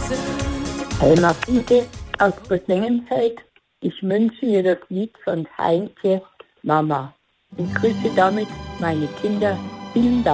Helma Fiete aus Böslingenfeld. Ich wünsche mir das Lied von Heinke Mama. Ich grüße damit meine Kinder. Vielen Dank.